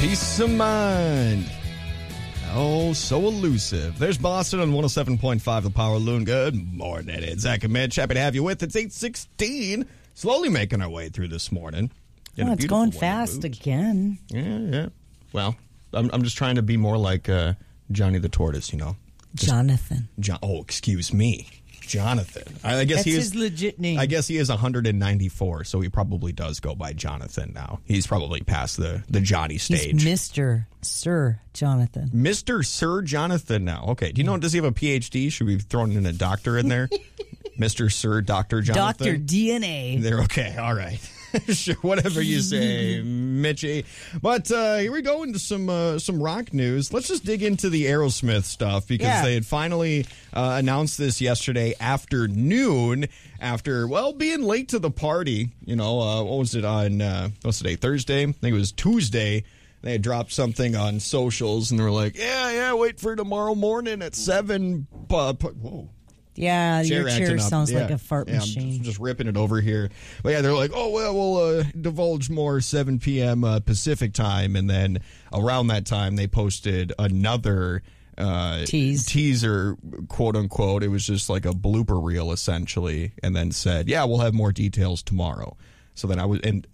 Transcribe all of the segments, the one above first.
Peace of mind. Oh, so elusive. There's Boston on 107.5 The Power Loon. Good morning. It's Zach and Mitch. Happy to have you with. It's 8:16. Slowly making our way through this morning. It's going fast again. Yeah. Well, I'm just trying to be more like Johnny the Tortoise, you know. Jonathan. Excuse me. Jonathan. I guess That's he is his legit name. I guess he is 194, so he probably does go by Jonathan now. He's probably past the Johnny stage. He's Mr. Sir Jonathan. Mr. Sir Jonathan now. Okay. Do you know, does he have a PhD? Should we be throwing in a doctor in there? Mr. Sir Dr. Jonathan? Dr. DNA. They're okay. All right. Sure, whatever you say, Mitchie. But here we go into some rock news. Let's just dig into the Aerosmith stuff because they had finally announced this yesterday afternoon after, being late to the party. You know, what was it on, what's today, Thursday? I think it was Tuesday. They had dropped something on socials and they were like, wait for tomorrow morning at 7. Whoa. Yeah, your chair sounds like a fart machine. I'm just ripping it over here. But yeah, they're like, we'll divulge more 7 p.m. Pacific time. And then around that time, they posted another teaser, quote unquote. It was just like a blooper reel, essentially. And then said, we'll have more details tomorrow. So then I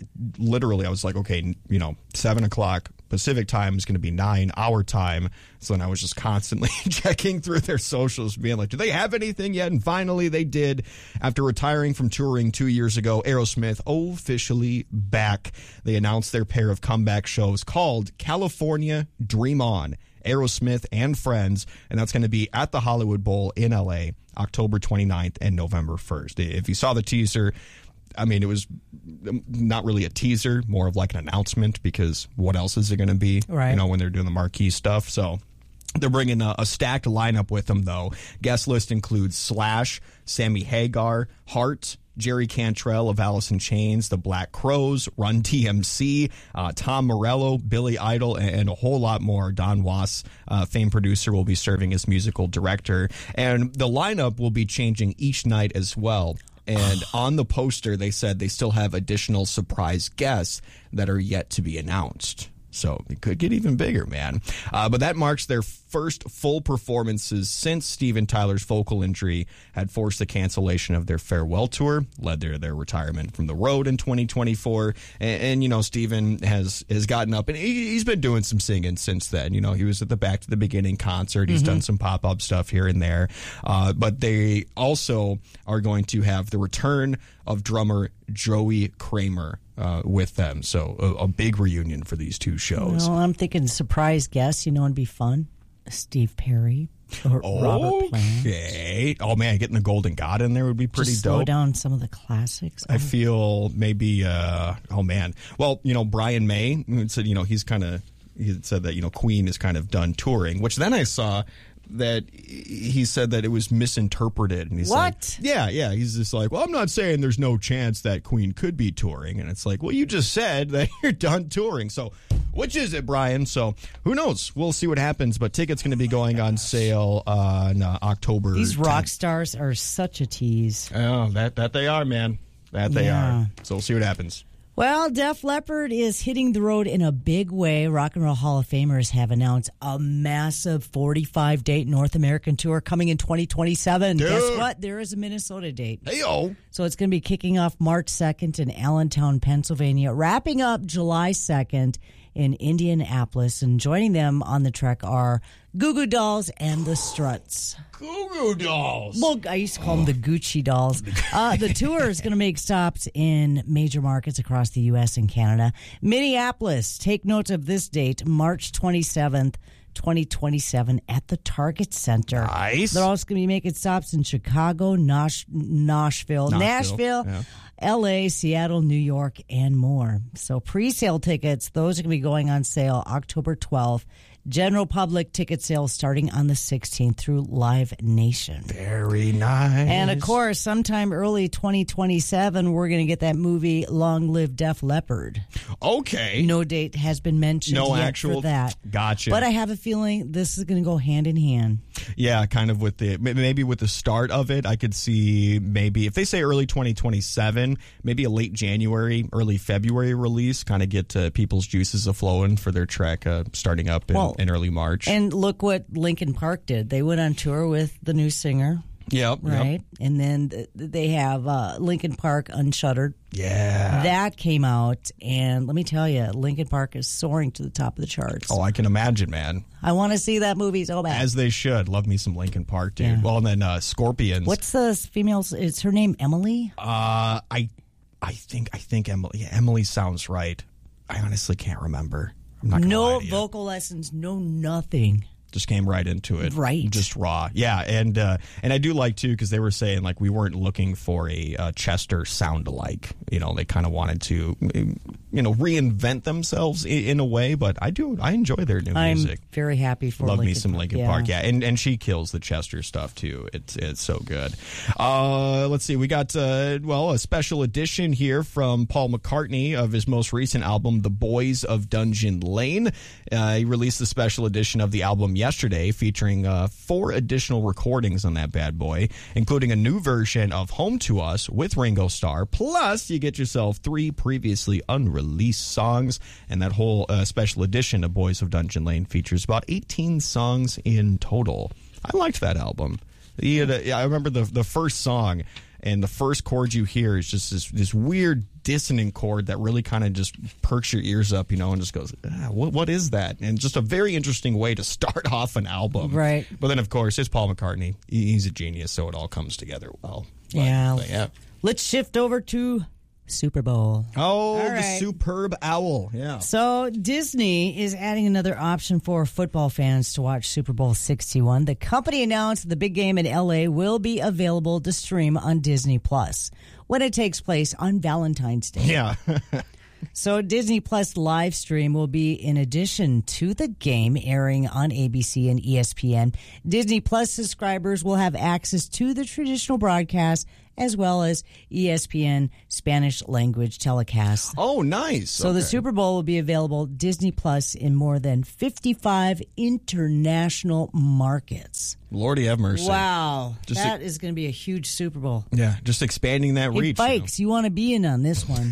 was like, okay, 7 o'clock Pacific time is going to be 9 our time. So then I was just constantly checking through their socials, being like, do they have anything yet? And finally they did. After retiring from touring 2 years ago, Aerosmith officially back. They announced their pair of comeback shows called California Dream On, Aerosmith and Friends, and that's going to be at the Hollywood Bowl in LA, October 29th and November 1st. If you saw the teaser, I mean, it was not really a teaser, more of like an announcement, because what else is it going to be, right, when they're doing the marquee stuff? So they're bringing a stacked lineup with them, though. Guest list includes Slash, Sammy Hagar, Heart, Jerry Cantrell of Alice in Chains, the Black Crowes, Run DMC, Tom Morello, Billy Idol, and a whole lot more. Don Was, famed producer, will be serving as musical director. And the lineup will be changing each night as well. And on the poster, they said they still have additional surprise guests that are yet to be announced. So it could get even bigger, man. But that marks their first full performances since Steven Tyler's vocal injury had forced the cancellation of their farewell tour, led their retirement from the road in 2024. And Steven has gotten up, and he's been doing some singing since then. He was at the Back to the Beginning concert. He's done some pop-up stuff here and there. But they also are going to have the return of drummer Joey Kramer with them. So a big reunion for these two shows. Well, I'm thinking surprise guests, it'd be fun. Steve Perry or Robert Plant. Okay. Oh, man, getting the Golden God in there would be pretty Just dope. Slow down some of the classics. I feel maybe, Well, Brian May said, he said that, Queen is kind of done touring, which then I saw that he said that it was misinterpreted. And he's what? Like, yeah. He's just like, well, I'm not saying there's no chance that Queen could be touring. And it's like, well, you just said that you're done touring. So which is it, Brian? So who knows? We'll see what happens. But tickets going to be going on sale on October. These 10th. rock stars are such a tease. Oh, that they are, man. That they are. So we'll see what happens. Well, Def Leppard is hitting the road in a big way. Rock and Roll Hall of Famers have announced a massive 45-date North American tour coming in 2027. Dude. Guess what? There is a Minnesota date. Hey-o. So it's going to be kicking off March 2nd in Allentown, Pennsylvania, wrapping up July 2nd in Indianapolis. And joining them on the trek are Goo Goo Dolls and the Struts. Goo Goo Dolls. Well, I used to call them the Gucci Dolls. The tour is going to make stops in major markets across the U.S. and Canada. Minneapolis, take note of this date, March 27th, 2027 at the Target Center. Nice. They're also going to be making stops in Chicago, Nashville, yeah. L.A., Seattle, New York, and more. So pre-sale tickets, those are going to be going on sale October 12th. General public ticket sales starting on the 16th through Live Nation. Very nice. And of course, sometime early 2027, we're going to get that movie Long Live Def Leppard. Okay. No date has been mentioned yet for that. Gotcha. But I have a feeling this is going to go hand in hand. Yeah, kind of maybe with the start of it, I could see maybe if they say early 2027, maybe a late January, early February release, kind of get people's juices a-flowing for their trek starting up in early March. And look what Linkin Park did. They went on tour with the new singer. Yep. Right. Yep. And then they have Linkin Park Unshuttered. Yeah. That came out. And let me tell you, Linkin Park is soaring to the top of the charts. Oh, I can imagine, man. I want to see that movie so bad. As they should. Love me some Linkin Park, dude. Yeah. Well, and then Scorpions. What's the female's? Is her name Emily? I think Emily. Yeah, Emily sounds right. I honestly can't remember. I'm not gonna lie to you. No vocal lessons, no nothing. Just came right into it. Right. Just raw. Yeah, and I do like, too, because they were saying, like, we weren't looking for a Chester sound-alike. You know, they kind of wanted to, reinvent themselves in a way, but I enjoy their new music. I'm very happy for Love Linkin me some Park. Linkin Park, yeah. And she kills the Chester stuff, too. It's so good. Let's see. We got, a special edition here from Paul McCartney of his most recent album, The Boys of Dungeon Lane. He released the special edition of the album yesterday, featuring 4 additional recordings on that bad boy, including a new version of Home to Us with Ringo Starr. Plus, you get yourself 3 previously unreleased songs, and that whole special edition of Boys of Dungeon Lane features about 18 songs in total. I liked that album. I remember the first song, and the first chord you hear is just this weird dissonant chord that really kind of just perks your ears up, and just goes, what is that? And just a very interesting way to start off an album. Right. But then, of course, it's Paul McCartney. He's a genius, so it all comes together well. Yeah. Let's shift over to Super Bowl. Oh, right. The superb owl. Yeah. So Disney is adding another option for football fans to watch Super Bowl 61. The company announced the big game in LA will be available to stream on Disney Plus when it takes place on Valentine's Day. Yeah. So Disney Plus live stream will be in addition to the game airing on ABC and ESPN. Disney Plus subscribers will have access to the traditional broadcast as well as ESPN Spanish language telecasts. Oh, nice. So the Super Bowl will be available Disney Plus in more than 55 international markets. Lordy have mercy. Wow. That is going to be a huge Super Bowl. Yeah, just expanding that reach. Hey, Bikes, you want to be in on this one.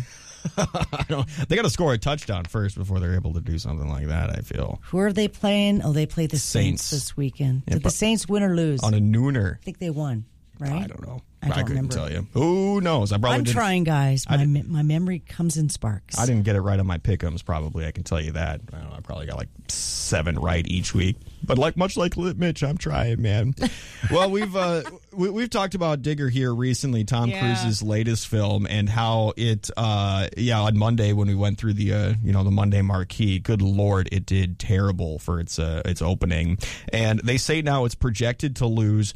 They got to score a touchdown first before they're able to do something like that, I feel. Who are they playing? Oh, they play the Saints this weekend. Did the Saints win or lose? On a nooner. I think they won, right? I don't know. I couldn't tell you. Who knows? I'm trying, guys. My memory comes in sparks. I didn't get it right on my pick'ems, probably. I can tell you that. I don't know. I probably got like 7 right each week. But much like Mitch, I'm trying, man. Well, we've talked about Digger here recently, Tom Cruise's latest film, and how it, on Monday when we went through the Monday marquee, good Lord, it did terrible for its opening. And they say now it's projected to lose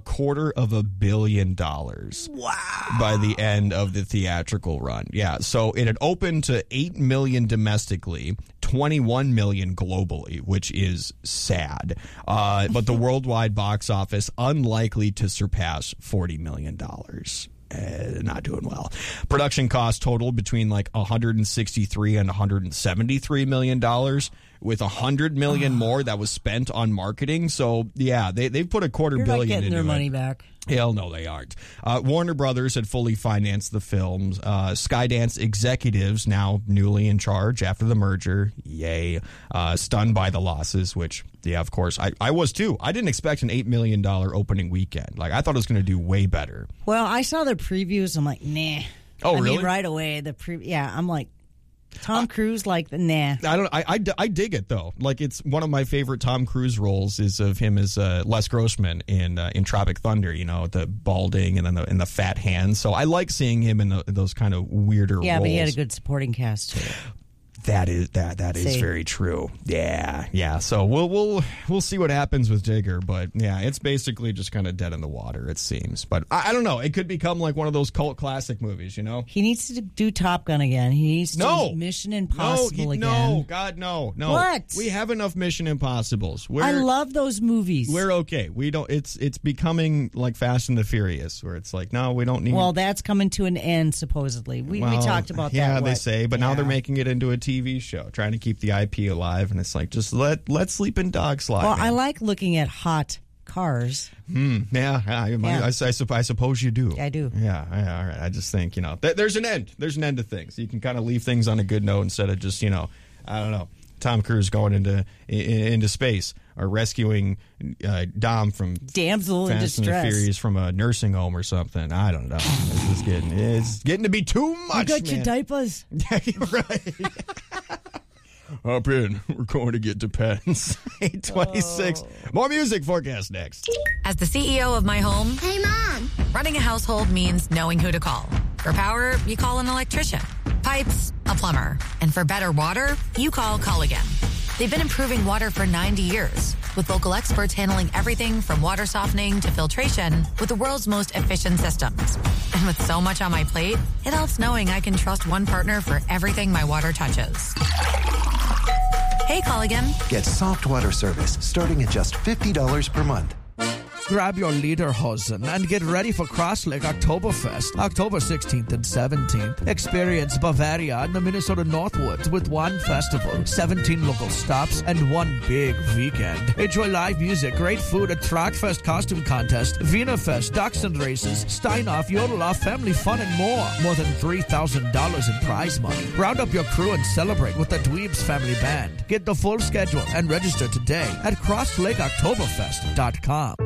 $250 million. Wow. By the end of the theatrical run. Yeah, so it had opened to 8 million domestically, 21 million globally, which is sad. But the worldwide box office unlikely to surpass $40 million. Not doing well. Production costs totaled between like $163 and $173 million, with $100 million more that was spent on marketing. So yeah, they've put $250 million getting into their it. money back. Hell no, they aren't. Warner Brothers had fully financed the films. Skydance executives now newly in charge after the merger. Yay. Stunned by the losses, which, yeah, of course, I was too. I didn't expect an $8 million opening weekend. Like, I thought it was going to do way better. Well, I saw the previews. I'm like, nah. Oh, really? I mean, right away, I'm like, Tom Cruise, like, nah. I dig it though. Like, it's one of my favorite Tom Cruise roles is of him as Les Grossman in Tropic Thunder. The balding and then the fat hands. So I like seeing him in those kind of weirder roles. Yeah, but he had a good supporting cast too. That is very true. Yeah. So we'll see what happens with Digger, but yeah, it's basically just kind of dead in the water, it seems. But I don't know. It could become like one of those cult classic movies, you know? He needs to do Top Gun again. He needs to do Mission Impossible again. No, God, no. What? We have enough Mission Impossibles. I love those movies. We're okay. We don't. It's becoming like Fast and the Furious, where it's like, no, we don't need. Well, that's coming to an end supposedly. We talked about that. Yeah, they say, but now they're making it into a TV show, trying to keep the IP alive, and it's like, just let sleeping dogs slide. Well, I like looking at hot cars. I suppose you do. I do. Yeah, all right. I just think, there's an end. There's an end to things. You can kind of leave things on a good note instead of just, I don't know, Tom Cruise going into space or rescuing Dom from Damsel in Fast Distress. and the Furious from a nursing home or something. I don't know. It's getting to be too much. You got your diapers. Right. Hop in. We're going to get Depends. 8:26. More music forecast next. As the CEO of my home, Hey, Mom. running a household means knowing who to call. For power, you call an electrician. Pipes, a plumber. And for better water, you call Culligan. They've been improving water for 90 years, with local experts handling everything from water softening to filtration with the world's most efficient systems. And with so much on my plate, it helps knowing I can trust one partner for everything my water touches. Hey, Culligan. Get soft water service starting at just $50 per month. Grab your lederhosen and get ready for Cross Lake Oktoberfest, October 16th and 17th. Experience Bavaria and the Minnesota Northwoods with one festival, 17 local stops, and one big weekend. Enjoy live music, great food, a Trackfest costume contest, Wiener Fest, Dachshund races, Steinoff, Yodeloff, family fun, and more. More than $3,000 in prize money. Round up your crew and celebrate with the Dweebs Family Band. Get the full schedule and register today at crosslakeoktoberfest.com.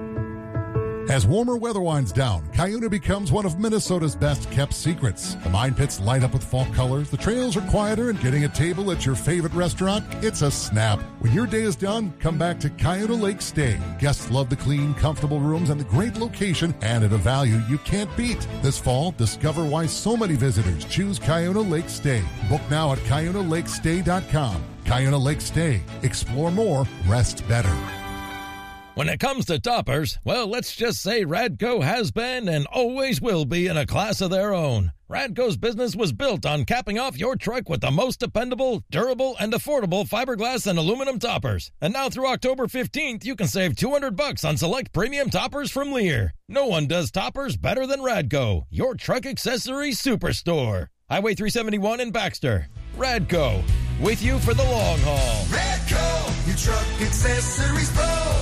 As warmer weather winds down, Cuyuna becomes one of Minnesota's best-kept secrets. The mine pits light up with fall colors, the trails are quieter, and getting a table at your favorite restaurant, it's a snap. When your day is done, come back to Cuyuna Lake Stay. Guests love the clean, comfortable rooms and the great location, and at a value you can't beat. This fall, discover why so many visitors choose Cuyuna Lake Stay. Book now at CuyunaLakeStay.com. Cuyuna Lake Stay. Explore more, rest better. When it comes to toppers, well, let's just say Radco has been and always will be in a class of their own. Radco's business was built on capping off your truck with the most dependable, durable, and affordable fiberglass and aluminum toppers. And now through October 15th, you can save $200 on select premium toppers from Lear. No one does toppers better than Radco, your truck accessories superstore. Highway 371 in Baxter. Radco, with you for the long haul. Radco, your truck accessories pro.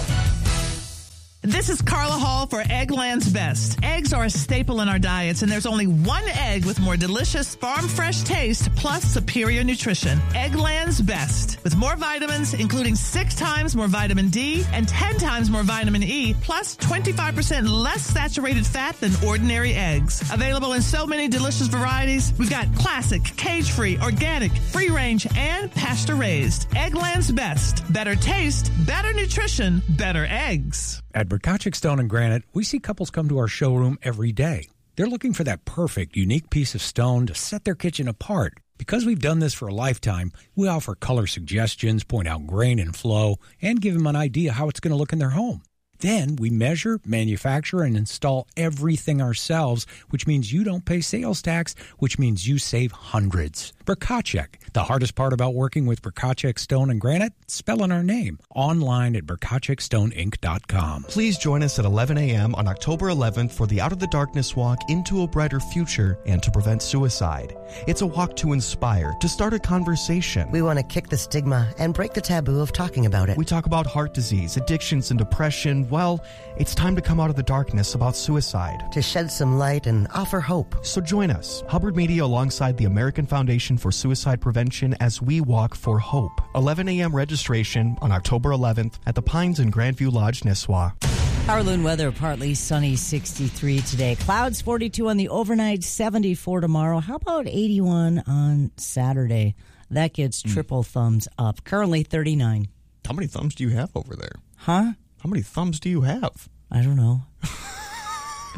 This is Carla Hall for Eggland's Best. Eggs are a staple in our diets, and there's only one egg with more delicious farm-fresh taste plus superior nutrition. Eggland's Best. With more vitamins, including 6 times more vitamin D and 10 times more vitamin E, plus 25% less saturated fat than ordinary eggs. Available in so many delicious varieties, we've got classic, cage-free, organic, free-range, and pasture-raised. Eggland's Best. Better taste, better nutrition, better eggs. At Berkachik Stone and Granite, we see couples come to our showroom every day. They're looking for that perfect, unique piece of stone to set their kitchen apart. Because we've done this for a lifetime, we offer color suggestions, point out grain and flow, and give them an idea how it's going to look in their home. Then we measure, manufacture, and install everything ourselves, which means you don't pay sales tax, which means you save hundreds. Berkachik. The hardest part about working with Berkachik Stone and Granite? Spelling our name. Online at BerkachikStoneInc.com. Please join us at 11 a.m. on October 11th for the Out of the Darkness Walk into a Brighter Future and to prevent suicide. It's a walk to inspire, to start a conversation. We want to kick the stigma and break the taboo of talking about it. We talk about heart disease, addictions, and depression. Well, it's time to come out of the darkness about suicide. To shed some light and offer hope. So join us, Hubbard Media alongside the American Foundation for Suicide Prevention as we walk for hope. 11 a.m. registration on October 11th at the Pines in Grandview Lodge, Nisswa. Harloon weather, partly sunny, 63 today. Clouds, 42 on the overnight, 74 tomorrow. How about 81 on Saturday? That gets triple thumbs up. Currently 39. How many thumbs do you have over there? Huh? How many thumbs do you have? I don't know.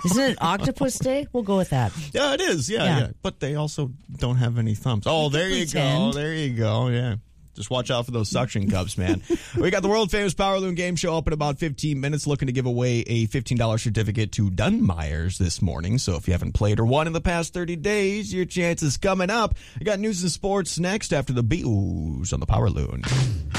Isn't it Octopus Day? We'll go with that. Yeah, it is. Yeah. But they also don't have any thumbs. Oh, there you go. There you go. Yeah. Just watch out for those suction cups, man. We got the world-famous Power Loom Game Show up in about 15 minutes, looking to give away a $15 certificate to Dunmeyer's this morning. So if you haven't played or won in the past 30 days, your chance is coming up. I got news and sports next after the Beatles on the Power Loom.